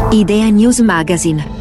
Idea News Magazine.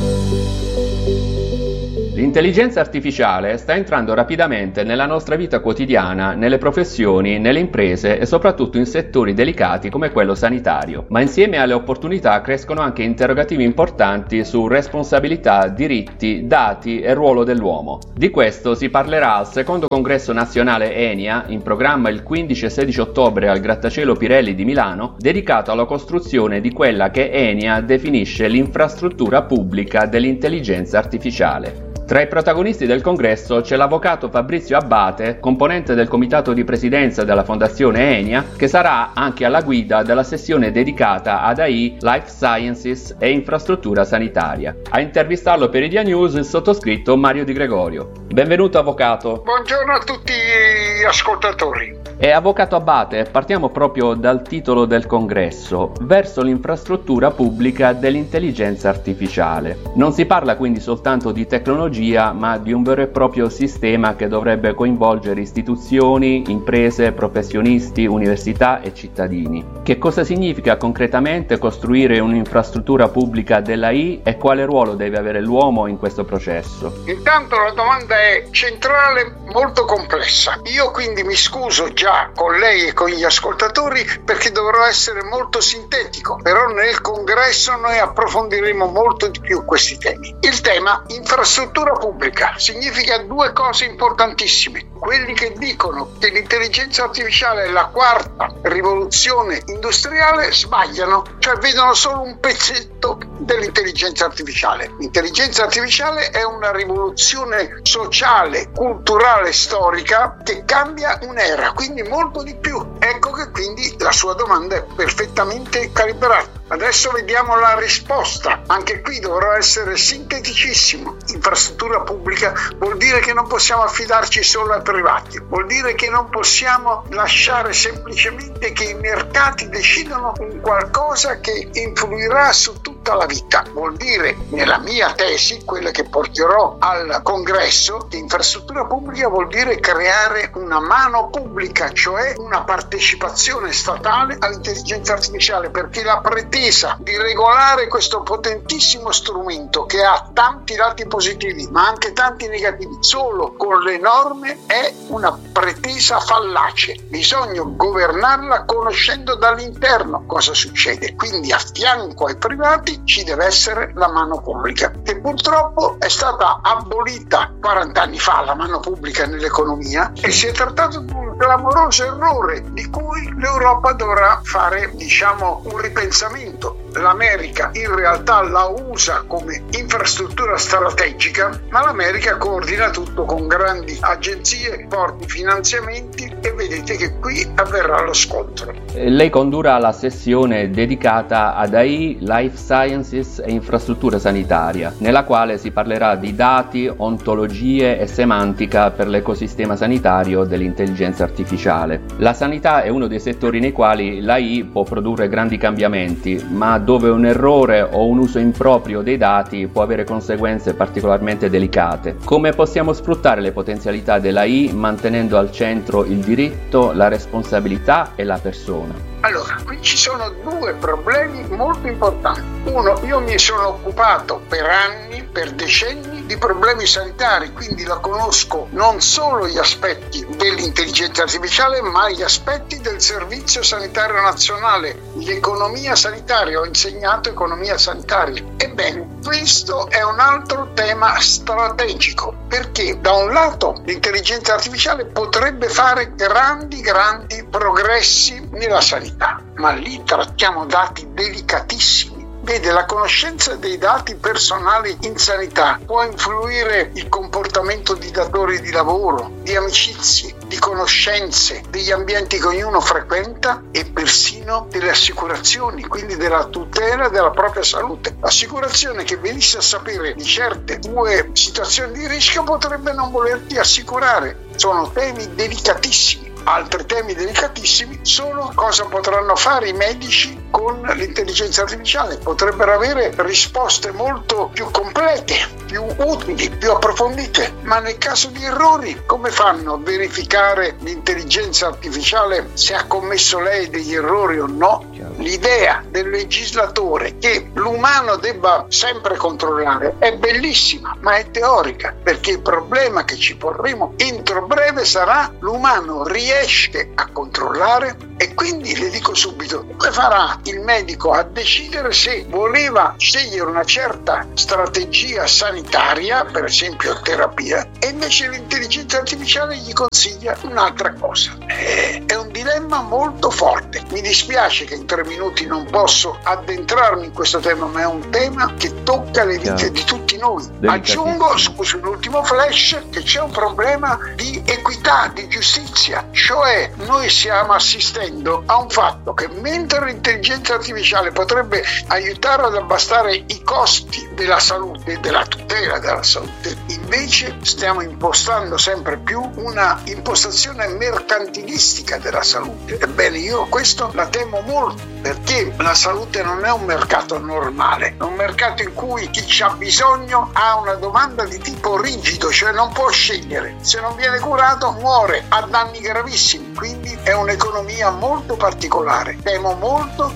L'intelligenza artificiale sta entrando rapidamente nella nostra vita quotidiana, nelle professioni, nelle imprese e soprattutto in settori delicati come quello sanitario. Ma insieme alle opportunità crescono anche interrogativi importanti su responsabilità, diritti, dati e ruolo dell'uomo. Di questo si parlerà al secondo congresso nazionale ENIA, in programma il 15 e 16 ottobre al Grattacielo Pirelli di Milano, dedicato alla costruzione di quella che ENIA definisce l'infrastruttura pubblica dell'intelligenza artificiale. Tra i protagonisti del congresso c'è l'avvocato Fabrizio Abbate, componente del comitato di presidenza della Fondazione ENIA, che sarà anche alla guida della sessione dedicata ad AI, Life Sciences e infrastruttura sanitaria. A intervistarlo per Idea News il sottoscritto Mario Di Gregorio. Benvenuto avvocato. Buongiorno a tutti gli ascoltatori. E avvocato Abbate, partiamo proprio dal titolo del congresso, verso l'infrastruttura pubblica dell'intelligenza artificiale. Non si parla quindi soltanto di tecnologia, ma di un vero e proprio sistema che dovrebbe coinvolgere istituzioni, imprese, professionisti, università e cittadini. Che cosa significa concretamente costruire un'infrastruttura pubblica dell'AI e quale ruolo deve avere l'uomo in questo processo? Intanto la domanda è centrale, molto complessa. Io quindi mi scuso già con lei e con gli ascoltatori perché dovrò essere molto sintetico, però nel congresso noi approfondiremo molto di più questi temi. Il tema infrastruttura pubblica significa due cose importantissime. Quelli che dicono che l'intelligenza artificiale è la quarta rivoluzione industriale sbagliano, cioè vedono solo un pezzetto dell'intelligenza artificiale. L'intelligenza artificiale è una rivoluzione sociale, culturale, storica che cambia un'era, quindi molto di più. Ecco che quindi la sua domanda è perfettamente calibrata. Adesso vediamo la risposta. Anche qui dovrò essere sinteticissimo. Infrastruttura pubblica vuol dire che non possiamo affidarci solo ai privati, vuol dire che non possiamo lasciare semplicemente che i mercati decidano un qualcosa che influirà su tutta la vita. Vuol dire, nella mia tesi, quella che porterò al congresso, che infrastruttura pubblica vuol dire creare una mano pubblica, cioè una partecipazione statale all'intelligenza artificiale, perché la pretesa di regolare questo potentissimo strumento che ha tanti lati positivi ma anche tanti negativi solo con le norme è una pretesa fallace. Bisogna governarla conoscendo dall'interno cosa succede, quindi a fianco ai privati ci deve essere la mano pubblica, che purtroppo è stata abolita 40 anni fa, la mano pubblica nell'economia, e si è trattato di un clamoroso errore di cui l'Europa dovrà fare, un ripensamento. L'America in realtà la usa come infrastruttura strategica, ma l'America coordina tutto con grandi agenzie, forti finanziamenti, e vedete che qui avverrà lo scontro. Lei condurrà la sessione dedicata ad AI, Life Sciences e infrastruttura sanitaria, nella quale si parlerà di dati, ontologie e semantica per l'ecosistema sanitario dell'intelligenza artificiale. La sanità è uno dei settori nei quali l'AI può produrre grandi cambiamenti, ma dove un errore o un uso improprio dei dati può avere conseguenze particolarmente delicate. Come possiamo sfruttare le potenzialità dell'AI mantenendo al centro il diritto, la responsabilità e la persona? Allora, qui ci sono due problemi molto importanti. Uno, io mi sono occupato per anni, per decenni, di problemi sanitari, quindi la conosco non solo gli aspetti dell'intelligenza artificiale, ma gli aspetti del Servizio Sanitario Nazionale, l'economia sanitaria. Ho insegnato economia sanitaria. Ebbene, questo è un altro tema strategico, perché da un lato l'intelligenza artificiale potrebbe fare grandi progressi nella sanità, ma lì trattiamo dati delicatissimi. Vede, la conoscenza dei dati personali in sanità può influire il comportamento di datori di lavoro, di amicizie, di conoscenze, degli ambienti che ognuno frequenta e persino delle assicurazioni, quindi della tutela della propria salute. L'assicurazione che venisse a sapere di certe tue situazioni di rischio potrebbe non volerti assicurare. Sono temi delicatissimi. Altri temi delicatissimi sono cosa potranno fare i medici con l'intelligenza artificiale. Potrebbero avere risposte molto più complete, più utili, più approfondite, ma nel caso di errori come fanno a verificare l'intelligenza artificiale se ha commesso lei degli errori o no? L'idea del legislatore che l'umano debba sempre controllare è bellissima, ma è teorica, perché il problema che ci porremo entro breve sarà: l'umano riesce a controllare? E quindi le dico subito, come farà il medico a decidere se voleva scegliere una certa strategia sanitaria, per esempio terapia, e invece l'intelligenza artificiale gli consiglia un'altra cosa? È un dilemma molto forte. Mi dispiace che in 3 minuti non posso addentrarmi in questo tema, ma è un tema che tocca le vite di tutti noi. Aggiungo, scusi, l'ultimo flash, che c'è un problema di equità, di giustizia, cioè noi stiamo assistendo a un fatto che mentre l'intelligenza artificiale potrebbe aiutare ad abbassare i costi della salute, della tutela della salute, invece stiamo impostando sempre più una impostazione mercantilistica della salute. Ebbene, io questo la temo molto, perché la salute non è un mercato normale, è un mercato in cui chi c'ha bisogno ha una domanda di tipo rigido, cioè non può scegliere, se non viene curato muore, ha danni gravissimi, quindi è un'economia molto particolare. Temo molto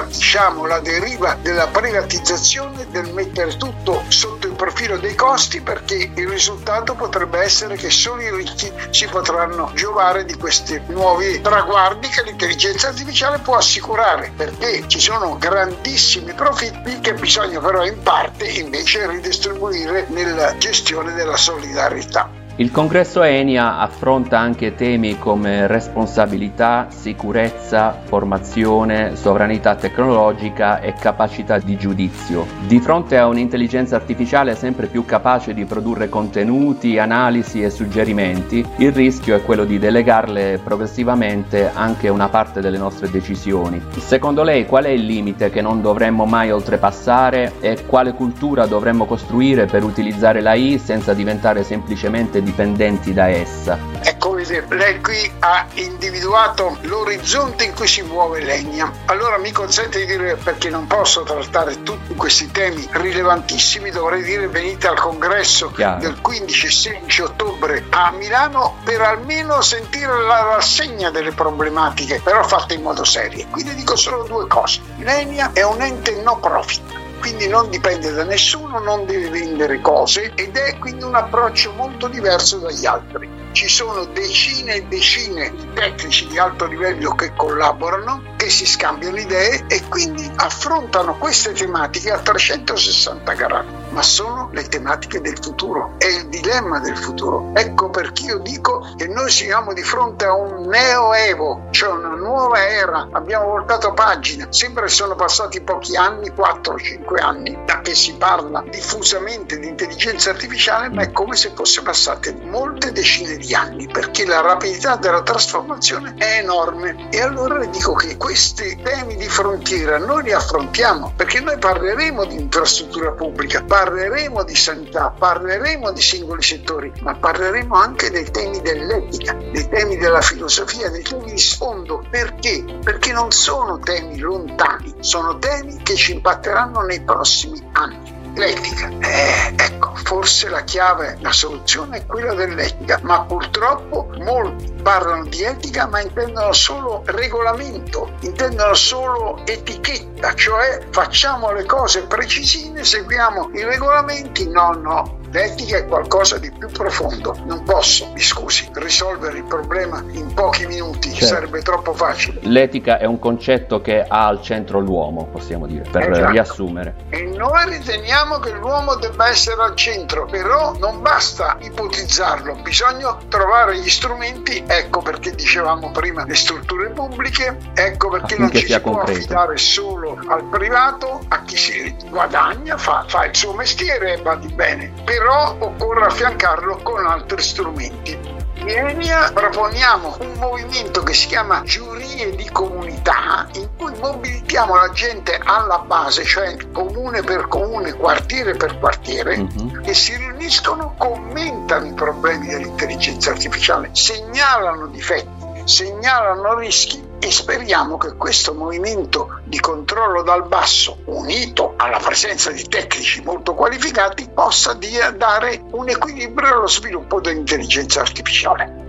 la deriva della privatizzazione, del mettere tutto sotto il profilo dei costi, perché il risultato potrebbe essere che solo i ricchi si potranno giovare di questi nuovi traguardi che l'intelligenza artificiale può assicurare, perché ci sono grandissimi profitti che bisogna però in parte invece ridistribuire nella gestione della solidarietà. Il congresso ENIA affronta anche temi come responsabilità, sicurezza, formazione, sovranità tecnologica e capacità di giudizio. Di fronte a un'intelligenza artificiale sempre più capace di produrre contenuti, analisi e suggerimenti, il rischio è quello di delegarle progressivamente anche una parte delle nostre decisioni. Secondo lei qual è il limite che non dovremmo mai oltrepassare e quale cultura dovremmo costruire per utilizzare l'AI senza diventare semplicemente dipendenti da essa? Ecco, lei qui ha individuato l'orizzonte in cui si muove l'ENIA. Allora mi consente di dire, perché non posso trattare tutti questi temi rilevantissimi, dovrei dire venite al congresso del 15 e 16 ottobre a Milano per almeno sentire la rassegna delle problematiche, però fatte in modo serio. Quindi dico solo 2 cose. L'ENIA è un ente no profit, quindi non dipende da nessuno, non deve vendere cose ed è quindi un approccio molto diverso dagli altri. Ci sono decine e decine di tecnici di alto livello che collaborano, che si scambiano idee e quindi affrontano queste tematiche a 360 gradi, ma sono le tematiche del futuro, è il dilemma del futuro. Ecco perché io dico che noi siamo di fronte a un neoevo, cioè una nuova era. Abbiamo voltato pagina, sembra che sono passati pochi anni, 4-5 anni, da che si parla diffusamente di intelligenza artificiale, ma è come se fosse passate molte decine di anni, perché la rapidità della trasformazione è enorme. E allora le dico che questi temi di frontiera noi li affrontiamo, perché noi parleremo di infrastruttura pubblica, parleremo di sanità, parleremo di singoli settori, ma parleremo anche dei temi dell'etica, dei temi della filosofia, dei temi di sfondo. Perché? Perché non sono temi lontani, sono temi che ci impatteranno nei prossimi anni. L'etica, ecco, forse la chiave, la soluzione è quella dell'etica, ma purtroppo molti parlano di etica ma intendono solo regolamento, intendono solo etichetta, cioè facciamo le cose precisine, seguiamo i regolamenti. No, l'etica è qualcosa di più profondo. Non posso, mi scusi, risolvere il problema in pochi minuti, sarebbe troppo facile. L'etica è un concetto che ha al centro l'uomo, possiamo dire, per riassumere. E noi riteniamo che l'uomo debba essere al centro, però non basta ipotizzarlo, bisogna trovare gli strumenti. Ecco perché dicevamo prima le strutture pubbliche, ecco perché non ci si può affidare solo al privato, a chi si guadagna, fa il suo mestiere e va di bene, però occorre affiancarlo con altri strumenti. In ENIA proponiamo un movimento che si chiama giurie di comunità, in cui mobilitiamo la gente alla base, cioè comune per comune, quartiere per quartiere, che si riuniscono, commentano i problemi dell'intelligenza artificiale, segnalano difetti, segnalano rischi e speriamo che questo movimento di controllo dal basso, unito alla presenza di tecnici molto qualificati, possa dare un equilibrio allo sviluppo dell'intelligenza artificiale.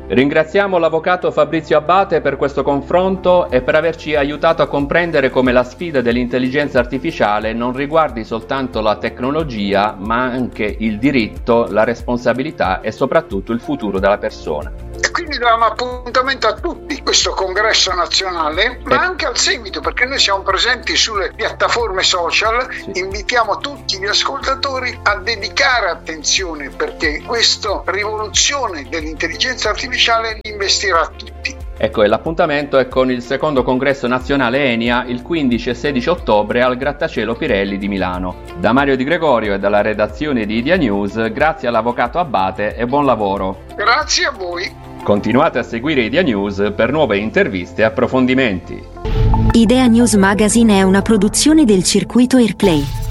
Ringraziamo l'avvocato Fabrizio Abbate per questo confronto e per averci aiutato a comprendere come la sfida dell'intelligenza artificiale non riguardi soltanto la tecnologia, ma anche il diritto, la responsabilità e soprattutto il futuro della persona. E quindi diamo appuntamento a tutti questo congresso nazionale, ma anche al seguito, perché noi siamo presenti sulle piattaforme social. Sì. Invitiamo tutti gli ascoltatori a dedicare attenzione, perché questa rivoluzione dell'intelligenza artificiale investirà tutti. Ecco, e l'appuntamento è con il secondo congresso nazionale ENIA il 15 e 16 ottobre al Grattacielo Pirelli di Milano. Da Mario Di Gregorio e dalla redazione di Idea News, grazie all'avvocato Abbate e buon lavoro. Grazie a voi. Continuate a seguire Idea News per nuove interviste e approfondimenti. Idea News Magazine è una produzione del circuito Airplay.